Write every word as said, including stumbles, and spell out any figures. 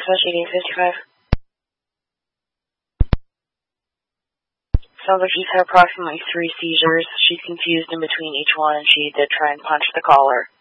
Dispatch eighty-eight fifty-five. Sounds like she's had approximately three seizures. She's confused in between each one, and she did try and punch the caller.